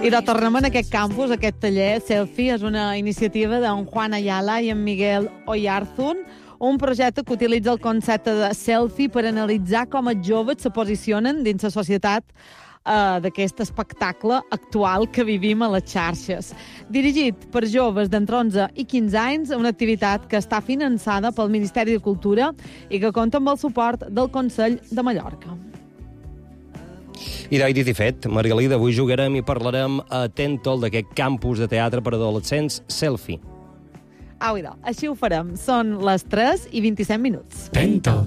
I retornem en aquest campus, aquest taller Selfie. És una iniciativa d'en Juan Ayala i en Miguel Oyarzun, un projecte que utilitza el concepte de selfie per analitzar com els joves se posicionen dins la societat d'aquest espectacle actual que vivim a les xarxes. Dirigit per joves d'entre 11 i 15 anys, una activitat que està finançada pel Ministeri de Cultura i que compta amb el suport del Consell de Mallorca. I dit i fet, Margalida, avui jugarem i parlarem a Tentol d'aquest campus de teatre per adolescents Selfie. Au, idò, així ho farem. Són les 3:27. Tentol.